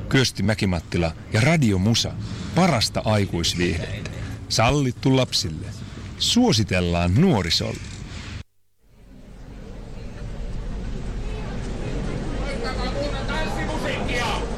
Kyösti Mäkimattila ja Radio Musa. Parasta aikuisviihdettä. Sallittu lapsille. Suositellaan nuorisolle. Tanssimusiikkia!